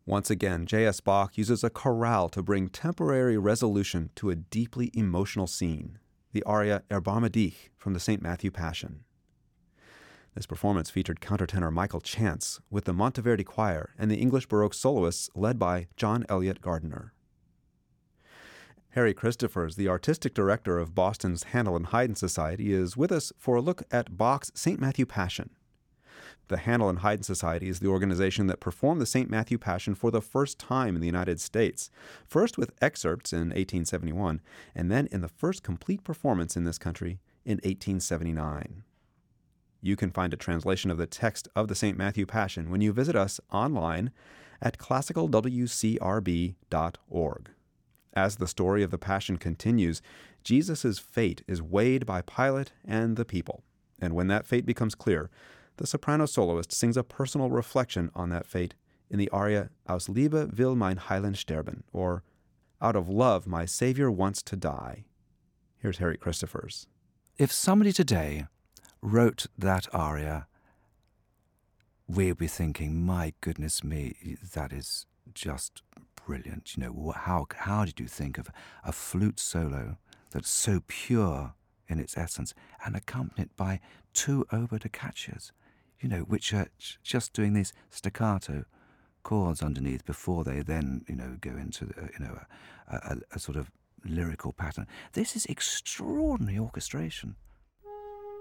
Once again, J.S. Bach uses a chorale to bring temporary resolution to a deeply emotional scene, the aria Erbarme dich from the St. Matthew Passion. This performance featured countertenor Michael Chance with the Monteverdi Choir and the English Baroque soloists led by John Elliott Gardiner. Harry Christophers, the artistic director of Boston's Handel and Haydn Society, is with us for a look at Bach's St. Matthew Passion. The Handel and Haydn Society is the organization that performed the St. Matthew Passion for the first time in the United States, first with excerpts in 1871, and then in the first complete performance in this country in 1879. You can find a translation of the text of the St. Matthew Passion when you visit us online at classicalwcrb.org. As the story of the Passion continues, Jesus' fate is weighed by Pilate and the people, and when that fate becomes clear, the soprano soloist sings a personal reflection on that fate in the aria Aus Liebe will mein Heiland sterben, or Out of love my Savior wants to die. Here's Harry Christophers. If somebody today wrote that aria, we'd be thinking, my goodness me, that is just brilliant. You know, how did you think of a flute solo that's so pure in its essence and accompanied by two oboe da caccias, you know, which are just doing these staccato chords underneath before they then, you know, go into, a sort of lyrical pattern. This is extraordinary orchestration.